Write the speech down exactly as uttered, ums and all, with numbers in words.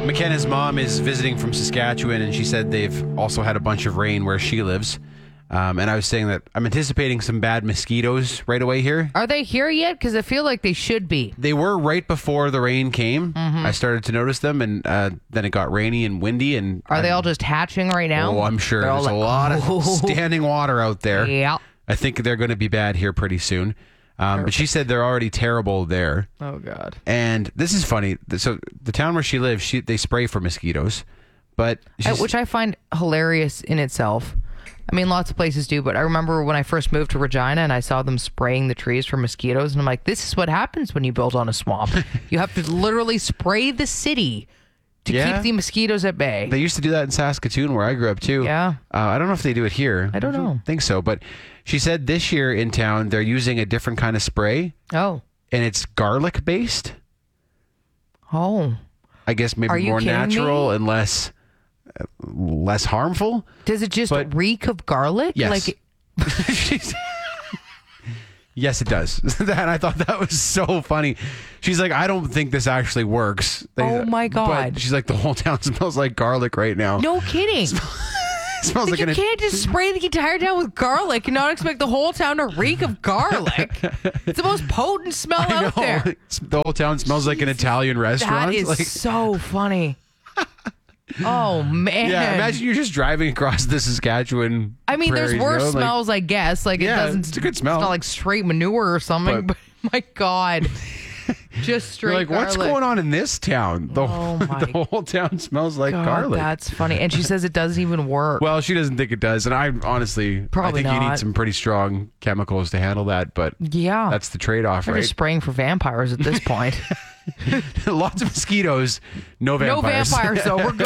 McKenna's mom is visiting from Saskatchewan, and she said they've also had a bunch of rain where she lives. Um, and I was saying that I'm anticipating some bad mosquitoes right away here. Are they here yet? Because I feel like they should be. They were right before the rain came. Mm-hmm. I started to notice them, and uh, then it got rainy and windy. And Are I'm, they all just hatching right now? Oh, I'm sure. They're There's like, a lot oh. of standing water out there. Yeah. I think they're going to be bad here pretty soon. Um, but she said they're already terrible there. Oh, God. And this is funny. So the town where she lives, she, they spray for mosquitoes. But I, which I find hilarious in itself. I mean, lots of places do, but I remember when I first moved to Regina and I saw them spraying the trees for mosquitoes, and I'm like, this is what happens when you build on a swamp. You have to literally spray the city to Yeah. keep the mosquitoes at bay. They used to do that in Saskatoon, where I grew up, too. Yeah. Uh, I don't know if they do it here. I don't know. think so. But she said this year in town, they're using a different kind of spray, Oh. and it's garlic-based. Oh. I guess maybe Are you more kidding natural me? and less uh, less harmful. Does it just But- reek of garlic? Yes. Like, She's- yes, it does. That I thought that was so funny. She's like, I don't think this actually works. They- Oh, my God. But she's like, the whole town smells like garlic right now. no kidding. It smells like you an can't just spray the entire town with garlic and not expect the whole town to reek of garlic. It's the most potent smell I out know. there. It's- the whole town smells like an Italian restaurant. That is Like, so funny. Oh, man. yeah, imagine you're just driving across the Saskatchewan. I mean, there's prairies, worse you know, like- smells, I guess. Like, it Yeah, doesn't it's a good smell. It's not like straight manure or something, But- but, my God. Just straight You're like, what's garlic. going on in this town? The, Oh, my the whole town smells like God, garlic. that's funny. And she says it doesn't even work. Well, she doesn't think it does, and I honestly, Probably I think you not. need some pretty strong chemicals to handle that. But yeah. that's the trade-off, They're right? just spraying for vampires at this point. Lots of mosquitoes, no No vampires. vampires, though. We're good.